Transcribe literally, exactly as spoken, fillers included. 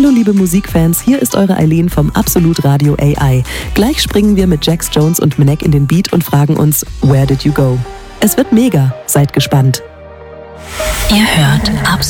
Hallo liebe Musikfans, hier ist eure Eileen vom Absolut Radio A I. Gleich springen wir mit Jax Jones und Minek in den Beat und fragen uns, where did you go? Es wird mega, seid gespannt. Ihr hört Absolut